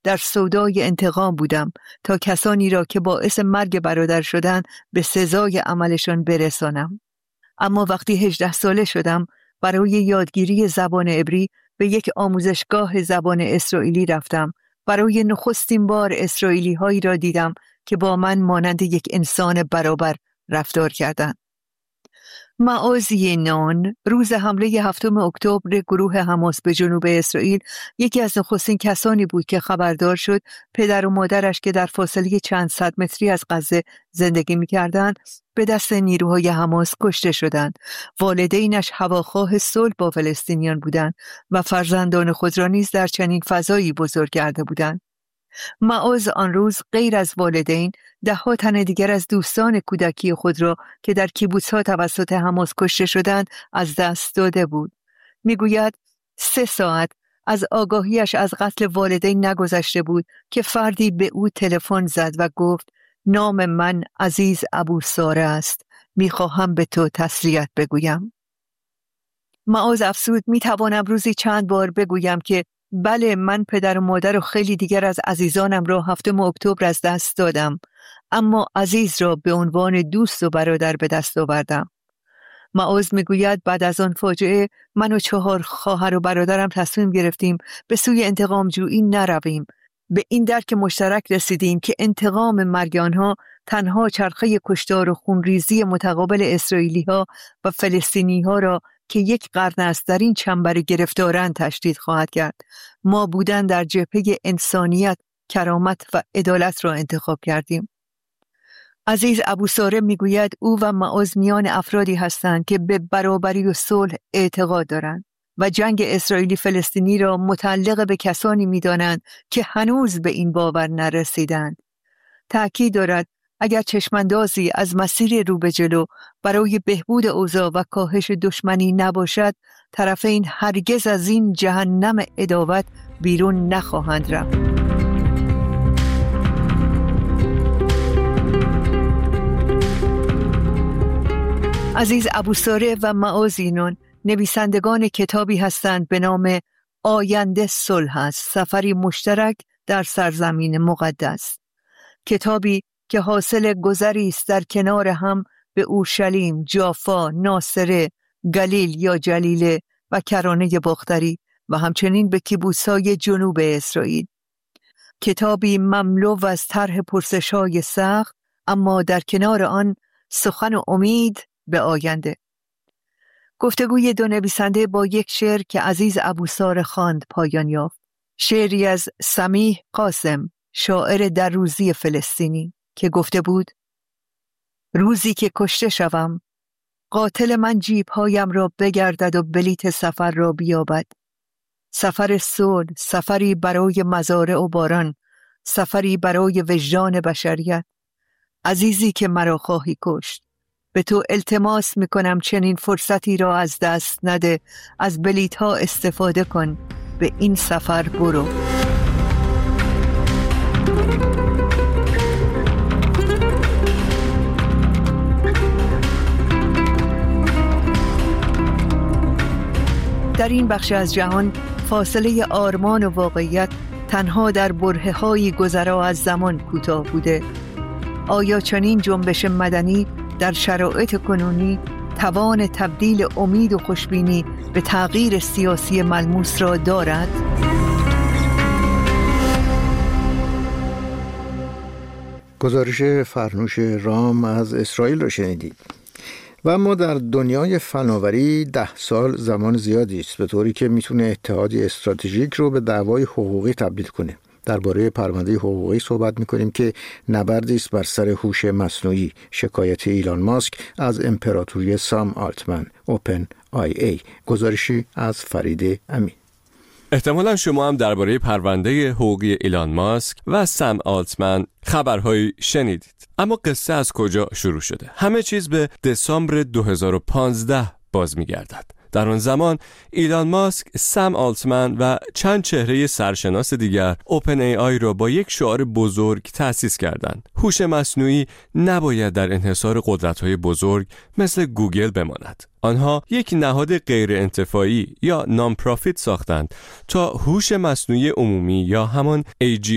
در سودای انتقام بودم تا کسانی را که باعث مرگ برادر شدند به سزای عملشان برسانم. اما وقتی 18 ساله شدم برای یادگیری زبان عبری به یک آموزشگاه زبان اسرائیلی رفتم. برای نخستین بار اسرائیلی هایی را دیدم که با من مانند یک انسان برابر رفتار کردند. معاذ ینان روز حمله 7 اکتبر گروه حماس به جنوب اسرائیل یکی از نخستین کسانی بود که خبردار شد پدر و مادرش که در فاصله چند صد متری از غزه زندگی می‌کردند به دست نیروهای حماس کشته شدند. والدینش هواخواه صلح با فلسطینیان بودند و فرزندان خود را نیز در چنین فضایی بزرگ کرده بودند. معاذ آن روز غیر از والدین 10 تن دیگر از دوستان کودکی خود را که در کیبوتس‌ها توسط حماس کشته شدند از دست داده بود. میگوید 3 ساعت از آگاهیش از قتل والدین نگذشته بود که فردی به او تلفن زد و گفت نام من عزیز ابو ساره است. میخواهم به تو تسلیت بگویم. معاذ افسود میتوانم روزی چند بار بگویم که بله، من پدر و مادر و خیلی دیگر از عزیزانم را 7 اکتبر از دست دادم، اما عزیز را به عنوان دوست و برادر به دست آوردم. معاذ میگوید بعد از آن فاجعه من و 4 خواهر و برادرم تصمیم گرفتیم به سوی انتقام جویی نرویم. به این درک مشترک رسیدیم که انتقام مرگ آنها تنها چرخه کشتار و خونریزی متقابل اسرائیلی ها و فلسطینی ها را که یک قرن است در این چنبر گرفتاران تشدید خواهد کرد. ما بودن در جبهه انسانیت، کرامت و عدالت را انتخاب کردیم. عزیز ابو ساره میگوید او و معاذ میان افرادی هستند که به برابری و صلح اعتقاد دارند و جنگ اسرائیلی فلسطینی را متعلق به کسانی میدانند که هنوز به این باور نرسیدند. تأکید دارد اگر چشماندازی از مسیر رو به جلو برای بهبود اوضاع و کاهش دشمنی نباشد، طرفین هرگز از این جهنم عداوت بیرون نخواهند رفت. عزیز ابو ساره و معاذ ینان نویسندگان کتابی هستند به نام آینده صلح است، سفری مشترک در سرزمین مقدس. کتابی که حاصل گذری است در کنار هم به اورشلیم، جافا، ناصره، گلیل یا جلیله و کرانه باختری و همچنین به کیبوتس‌های جنوب اسرائیل. کتابی مملو از طرح پرسش‌های سخت، اما در کنار آن سخن و امید به آینده. گفتگوی 2 نویسنده با یک شعر که عزیز ابو ساره خواند پایان یافت. شعری از سمیح قاسم، شاعر در روزی فلسطینی، که گفته بود روزی که کشته شوم قاتل من جیبهایم را بگردد و بلیت سفر را بیابد. سفر صلح، سفری برای مزارع و باران، سفری برای وجدان بشریت. عزیزی که مرا خواهی کشت، به تو التماس میکنم چنین فرصتی را از دست نده. از بلیت ها استفاده کن، به این سفر برو. در این بخش از جهان فاصله آرمان و واقعیت تنها در برهه‌های گذرا از زمان کوتاه بوده. آیا چنین جنبش مدنی در شرایط کنونی توان تبدیل امید و خوشبینی به تغییر سیاسی ملموس را دارد؟ گزارش فرنوش رام از اسرائیل را شنیدید. و اما در دنیای فناوری 10 سال زمان زیادی است، به طوری که میتونه اتحادی استراتژیک رو به دعوای حقوقی تبدیل کنه. درباره پرونده حقوقی صحبت میکنیم که نبردی است بر سر هوش مصنوعی، شکایت ایلان ماسک از امپراتوری سام آلتمن، اوپن آی ای. گزارشی از فرید امین. احتمالاً شما هم درباره پرونده حقوقی ایلان ماسک و سام آلتمن خبرهایی شنیدید. اما قصه از کجا شروع شده؟ همه چیز به دسامبر 2015 باز می‌گردد. در آن زمان ایلان ماسک، سام آلتمن و چند چهره سرشناس دیگر اوپن ای آی را با یک شعار بزرگ تأسیس کردند: هوش مصنوعی نباید در انحصار قدرت‌های بزرگ مثل گوگل بماند. آنها یک نهاد غیر انتفاعی یا نان پرافیت ساختند تا هوش مصنوعی عمومی یا همان